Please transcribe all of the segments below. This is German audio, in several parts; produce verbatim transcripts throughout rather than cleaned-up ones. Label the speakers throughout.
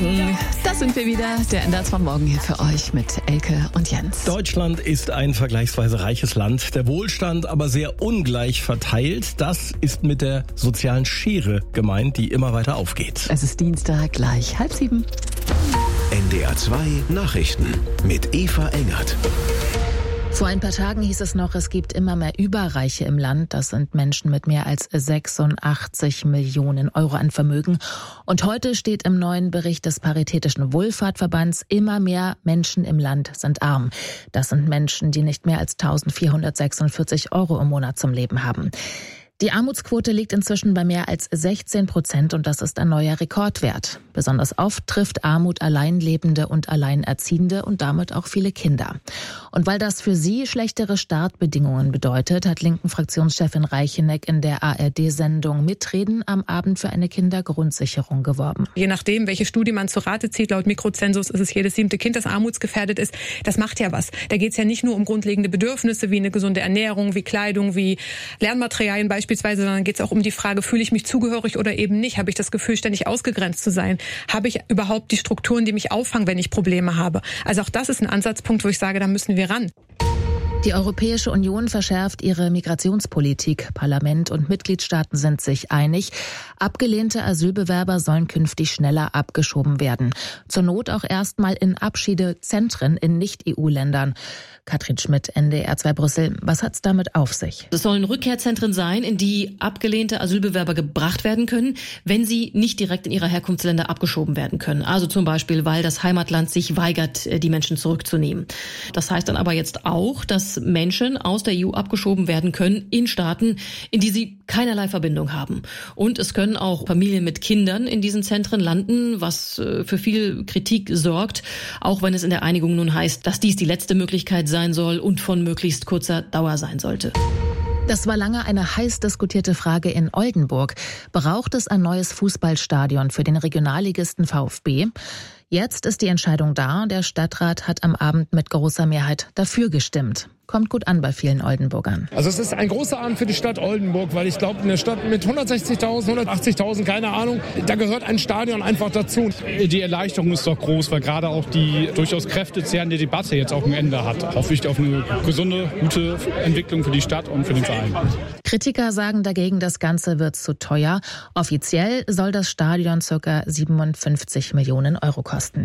Speaker 1: Morgen. Das sind wir wieder, der N D R zwei Morgen hier für euch mit Elke und Jens.
Speaker 2: Deutschland ist ein vergleichsweise reiches Land, der Wohlstand aber sehr ungleich verteilt. Das ist mit der sozialen Schere gemeint, die immer weiter aufgeht.
Speaker 1: Es ist Dienstag, gleich halb sieben.
Speaker 3: N D R zwei Nachrichten mit Eva Engert.
Speaker 4: Vor ein paar Tagen hieß es noch, es gibt immer mehr Überreiche im Land. Das sind Menschen mit mehr als sechsundachtzig Millionen Euro an Vermögen. Und heute steht im neuen Bericht des Paritätischen Wohlfahrtverbands, immer mehr Menschen im Land sind arm. Das sind Menschen, die nicht mehr als eintausendvierhundertsechsundvierzig Euro im Monat zum Leben haben. Die Armutsquote liegt inzwischen bei mehr als sechzehn Prozent und das ist ein neuer Rekordwert. Besonders oft trifft Armut Alleinlebende und Alleinerziehende und damit auch viele Kinder. Und weil das für sie schlechtere Startbedingungen bedeutet, hat Linken-Fraktionschefin Reicheneck in der A R D-Sendung Mitreden am Abend für eine Kindergrundsicherung geworben.
Speaker 5: Je nachdem, welche Studie man zur Rate zieht, laut Mikrozensus ist es jedes siebte Kind, das armutsgefährdet ist. Das macht ja was. Da geht es ja nicht nur um grundlegende Bedürfnisse wie eine gesunde Ernährung, wie Kleidung, wie Lernmaterialien beispielsweise. Beispielsweise, sondern geht es auch um die Frage, fühle ich mich zugehörig oder eben nicht? Habe ich das Gefühl, ständig ausgegrenzt zu sein? Habe ich überhaupt die Strukturen, die mich auffangen, wenn ich Probleme habe? Also auch das ist ein Ansatzpunkt, wo ich sage, da müssen wir ran.
Speaker 4: Die Europäische Union verschärft ihre Migrationspolitik. Parlament und Mitgliedstaaten sind sich einig. Abgelehnte Asylbewerber sollen künftig schneller abgeschoben werden. Zur Not auch erstmal in Abschiedezentren in Nicht-E U-Ländern. Katrin Schmidt, N D R zwei Brüssel. Was hat's damit auf sich?
Speaker 6: Es sollen Rückkehrzentren sein, in die abgelehnte Asylbewerber gebracht werden können, wenn sie nicht direkt in ihre Herkunftsländer abgeschoben werden können. Also zum Beispiel, weil das Heimatland sich weigert, die Menschen zurückzunehmen. Das heißt dann aber jetzt auch, dass Menschen aus der E U abgeschoben werden können in Staaten, in die sie keinerlei Verbindung haben. Und es können auch Familien mit Kindern in diesen Zentren landen, was für viel Kritik sorgt, auch wenn es in der Einigung nun heißt, dass dies die letzte Möglichkeit sein soll und von möglichst kurzer Dauer sein sollte.
Speaker 4: Das war lange eine heiß diskutierte Frage in Oldenburg. Braucht es ein neues Fußballstadion für den Regionalligisten VfB? Jetzt ist die Entscheidung da. Der Stadtrat hat am Abend mit großer Mehrheit dafür gestimmt. Kommt gut an bei vielen Oldenburgern.
Speaker 7: Also es ist ein großer Abend für die Stadt Oldenburg, weil ich glaube, eine Stadt mit hundertsechzigtausend, hundertachtzigtausend, keine Ahnung, da gehört ein Stadion einfach dazu.
Speaker 8: Die Erleichterung ist doch groß, weil gerade auch die durchaus kräftezehrende Debatte jetzt auch ein Ende hat. Hoffe ich auf eine gesunde, gute Entwicklung für die Stadt und für den Verein.
Speaker 4: Kritiker sagen dagegen, das Ganze wird zu teuer. Offiziell soll das Stadion ca. siebenundfünfzig Millionen Euro kosten.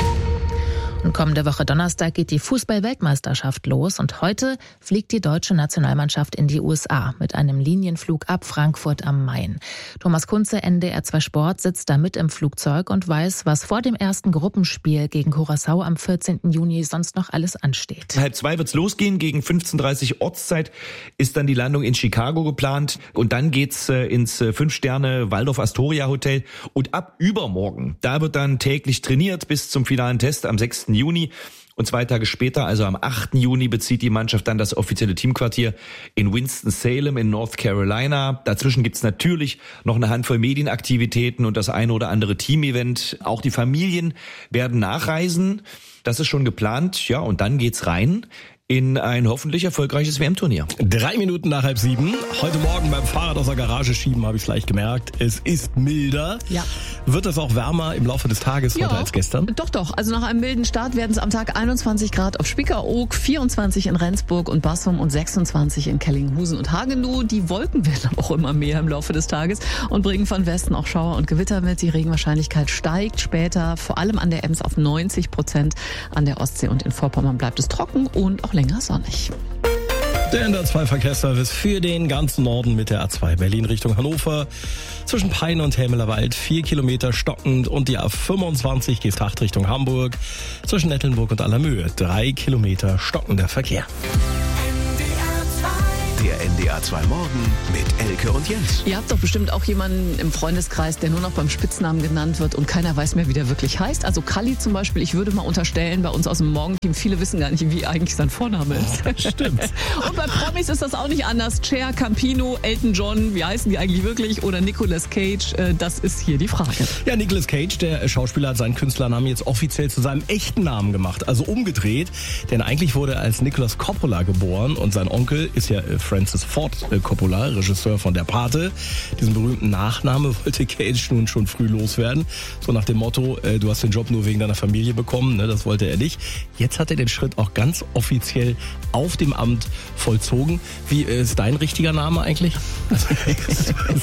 Speaker 4: Und kommende Woche Donnerstag geht die Fußball-Weltmeisterschaft los und heute fliegt die deutsche Nationalmannschaft in die U S A mit einem Linienflug ab Frankfurt am Main. Thomas Kunze, N D R zwei Sport, sitzt da mit im Flugzeug und weiß, was vor dem ersten Gruppenspiel gegen Curaçao am vierzehnten Juni sonst noch alles ansteht.
Speaker 9: Halb zwei wird's losgehen, gegen fünfzehn Uhr dreißig Ortszeit ist dann die Landung in Chicago geplant und dann geht's ins Fünf-Sterne-Waldorf-Astoria-Hotel und ab übermorgen, da wird dann täglich trainiert bis zum finalen Test am sechsten Juni. Und zwei Tage später, also am achten Juni, bezieht die Mannschaft dann das offizielle Teamquartier in Winston-Salem in North Carolina. Dazwischen gibt's natürlich noch eine Handvoll Medienaktivitäten und das eine oder andere Teamevent. Auch die Familien werden nachreisen. Das ist schon geplant. Ja, und dann geht's rein in ein hoffentlich erfolgreiches W M-Turnier.
Speaker 2: Drei Minuten nach halb sieben. Heute Morgen beim Fahrrad aus der Garage schieben, habe ich es leicht gemerkt. Es ist milder.
Speaker 1: Ja.
Speaker 2: Wird es auch wärmer im Laufe des Tages
Speaker 1: ja,
Speaker 2: heute als gestern?
Speaker 1: Doch, doch. Also nach einem milden Start werden es am Tag einundzwanzig Grad auf Spiekeroog, vierundzwanzig in Rendsburg und Bassum und sechsundzwanzig in Kellinghusen und Hagenow. Die Wolken werden aber auch immer mehr im Laufe des Tages und bringen von Westen auch Schauer und Gewitter mit. Die Regenwahrscheinlichkeit steigt später, vor allem an der Ems auf neunzig Prozent. An der Ostsee und in Vorpommern bleibt es trocken und auch länger sonnig.
Speaker 2: Der N D R zwei Verkehrsservice für den ganzen Norden mit der A zwei Berlin Richtung Hannover. Zwischen Peine und Helmelerwald vier Kilometer stockend und die A fünfundzwanzig Geesthacht Richtung Hamburg. Zwischen Nettelnburg und Allermöhe drei Kilometer stockender Verkehr.
Speaker 3: Der N D R zwei Morgen mit Elke und Jens.
Speaker 1: Ihr habt doch bestimmt auch jemanden im Freundeskreis, der nur noch beim Spitznamen genannt wird und keiner weiß mehr, wie der wirklich heißt. Also Kalli zum Beispiel, ich würde mal unterstellen, bei uns aus dem Morgenteam, viele wissen gar nicht, wie eigentlich sein Vorname ist.
Speaker 2: Oh, stimmt.
Speaker 1: Und bei Promis ist das auch nicht anders. Cher, Campino, Elton John, wie heißen die eigentlich wirklich? Oder Nicolas Cage, das ist hier die Frage.
Speaker 2: Ja, Nicolas Cage, der Schauspieler, hat seinen Künstlernamen jetzt offiziell zu seinem echten Namen gemacht. Also umgedreht, denn eigentlich wurde er als Nicolas Coppola geboren und sein Onkel ist ja Francis Ford Coppola, Regisseur von Der Pate. Diesen berühmten Nachname wollte Cage nun schon früh loswerden. So nach dem Motto, äh, du hast den Job nur wegen deiner Familie bekommen, ne? Das wollte er nicht. Jetzt hat er den Schritt auch ganz offiziell auf dem Amt vollzogen. Wie ist dein richtiger Name eigentlich?